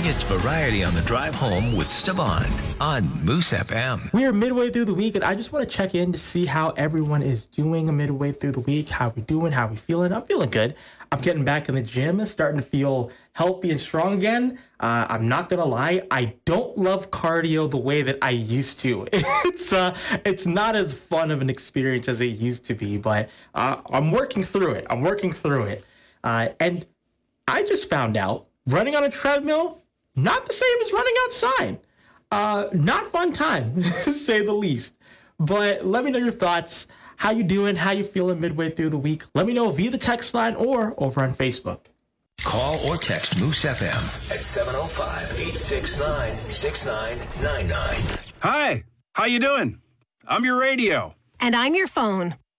biggest variety on the drive home with Esteban on Moose FM. We are midway through the week, and I just want to check in to see how everyone is doing midway through the week. How we doing? How we feeling? I'm feeling good. I'm getting back in the gym, starting to feel healthy and strong again. I'm not gonna lie, I don't love cardio the way that I used to. It's not as fun of an experience as it used to be, but I'm working through it. And I just found out running on a treadmill, not the same as running outside. Not fun time, to say the least. But let me know your thoughts. How you doing? How you feeling midway through the week? Let me know via the text line or over on Facebook. Call or text Moose FM at 705-869-6999. Hi, how you doing? I'm your radio. And I'm your phone.